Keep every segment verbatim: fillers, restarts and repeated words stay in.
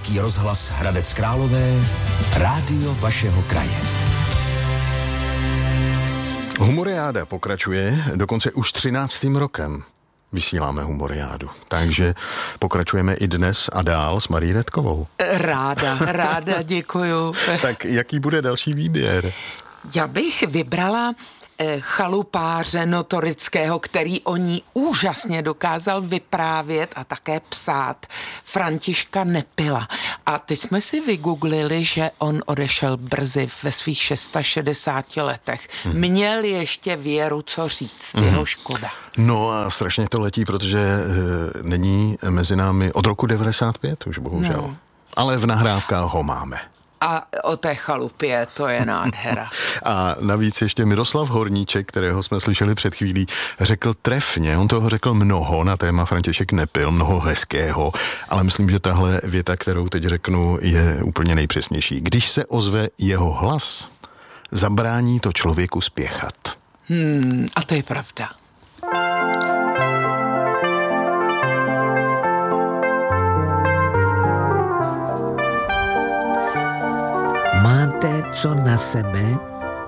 Český rozhlas Hradec Králové, rádio vašeho kraje. Humoriáda pokračuje dokonce už třináctým rokem. Vysíláme Humoriádu. Takže pokračujeme i dnes a dál s Marí Redkovou. Ráda, ráda, děkuju. Tak jaký bude další výběr? Já bych vybrala chalupáře notorického, který o ní úžasně dokázal vyprávět a také psát, Františka Nepila. A teď jsme si vygooglili, že on odešel brzy ve svých šedesáti šesti letech. Hmm. Měl ještě věru, co říct, hmm. jeho škoda. No a strašně to letí, protože e, není mezi námi od roku devadesát pět už, bohužel. No. Ale v nahrávkách ho máme. A o té chalupě, to je nádhera. A navíc ještě Miroslav Horníček, kterého jsme slyšeli před chvílí, řekl trefně, on toho řekl mnoho na téma František Nepil, mnoho hezkého, ale myslím, že tahle věta, kterou teď řeknu, je úplně nejpřesnější. Když se ozve jeho hlas, zabrání to člověku spěchat. Hmm, a to je pravda. Máte co na sebe?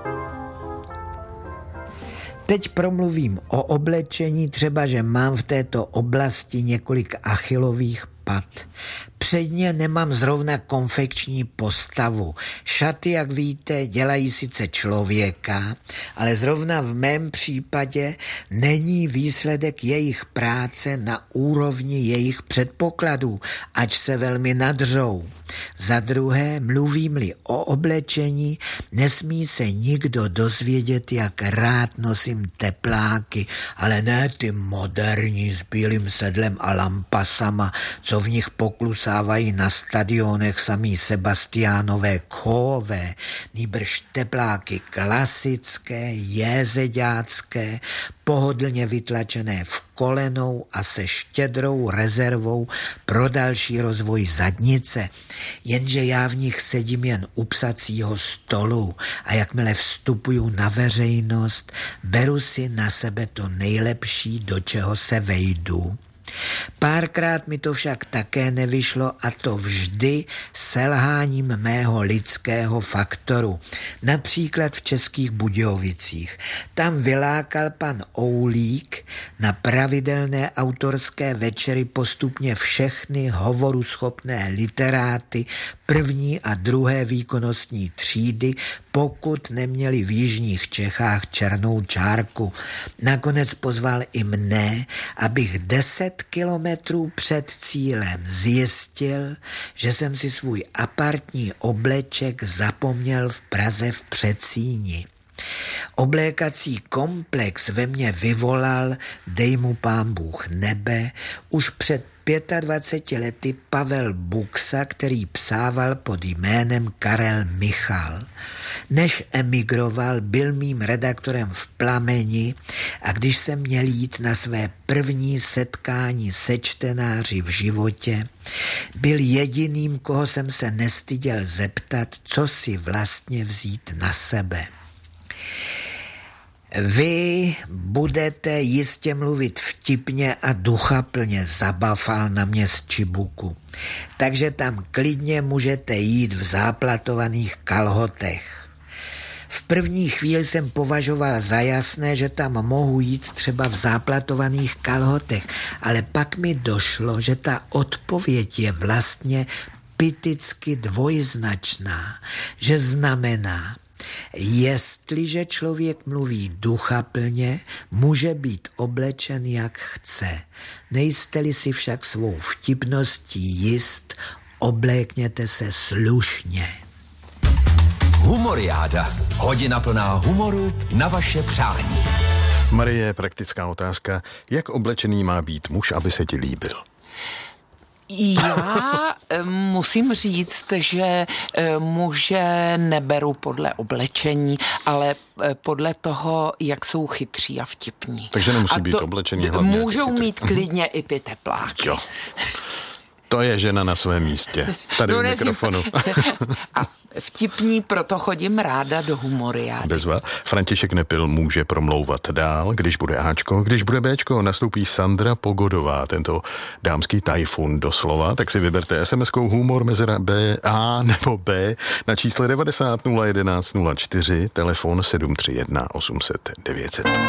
Teď promluvím o oblečení, třeba, že mám v této oblasti několik achilových pat. Předně nemám zrovna konfekční postavu. Šaty, jak víte, dělají sice člověka, ale zrovna v mém případě není výsledek jejich práce na úrovni jejich předpokladů, ač se velmi nadřou. Za druhé, mluvím-li o oblečení, nesmí se nikdo dozvědět, jak rád nosím tepláky, ale ne ty moderní s bílým sedlem a lampasama, co v nich poklusávají na stadionech samý Sebastiánové Kové, nýbrž tepláky klasické, jézeďácké, pohodlně vytlačené v kolenou a se štědrou rezervou pro další rozvoj zadnice, jenže já v nich sedím jen u psacího stolu a jakmile vstupuju na veřejnost, beru si na sebe to nejlepší, do čeho se vejdu. Párkrát mi to však také nevyšlo, a to vždy selháním mého lidského faktoru. Například v Českých Budějovicích. Tam vylákal pan Oulík na pravidelné autorské večery postupně všechny hovoruschopné literáty první a druhé výkonnostní třídy, pokud neměli v jižních Čechách černou čárku. Nakonec pozval i mne, abych deset kilometrů před cílem zjistil, že jsem si svůj apartní obleček zapomněl v Praze v Předsíni. Oblékací komplex ve mně vyvolal, dej mu pán Bůh nebe, už před dvaceti pěti lety Pavel Buksa, který psával pod jménem Karel Michal. Než emigroval, byl mým redaktorem v Plameni a když jsem měl jít na své první setkání se čtenáři v životě, byl jediným, koho jsem se nestyděl zeptat, co si vlastně vzít na sebe. Vy budete jistě mluvit vtipně a duchaplně, zabafal na mě z Čibuku. Takže tam klidně můžete jít v záplatovaných kalhotech. V první chvíli jsem považoval za jasné, že tam mohu jít třeba v záplatovaných kalhotech, ale pak mi došlo, že ta odpověď je vlastně pyticky dvojznačná, že znamená, jestliže člověk mluví duchaplně, může být oblečen jak chce. Nejste-li si však svou vtipností jist, oblékněte se slušně. Humoriáda. Hodina plná humoru na vaše přání. Marie, praktická otázka. Jak oblečený má být muž, aby se ti líbil? Já musím říct, že muže neberu podle oblečení, ale podle toho, jak jsou chytří a vtipní. Takže nemusí a být oblečený hlavně. Můžou mít klidně i ty tepláky. Jo. To je žena na svém místě. Tady no, u mikrofonu. A vtipní, proto chodím ráda do humoriády. Bezva. František Nepil může promlouvat dál, když bude Ačko, když bude Bčko, nastoupí Sandra Pogodová, tento dámský tajfun doslova, tak si vyberte es em eskou humor mezera B, A nebo B na čísle devadesát nula jedenáct nula čtyři, telefon sedm tři jedna osm set devět set.